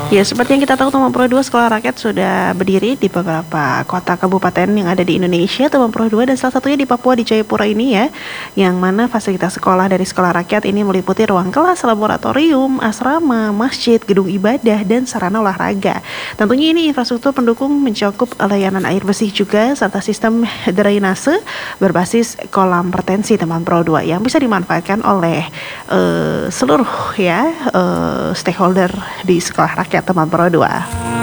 Ya, seperti yang kita tahu Taman Pro 2 Sekolah Rakyat sudah berdiri di beberapa kota kabupaten yang ada di Indonesia, Taman Pro 2, dan salah satunya di Papua di Jayapura ini ya, yang mana fasilitas sekolah dari Sekolah Rakyat ini meliputi ruang kelas, laboratorium, asrama, masjid, gedung ibadah, dan sarana olahraga. Tentunya ini infrastruktur pendukung mencakup layanan air bersih juga, serta sistem drainase berbasis kolam retensi Taman Pro 2 yang bisa dimanfaatkan oleh seluruh stakeholder di Sekolah Rakyat Taman Pro 2.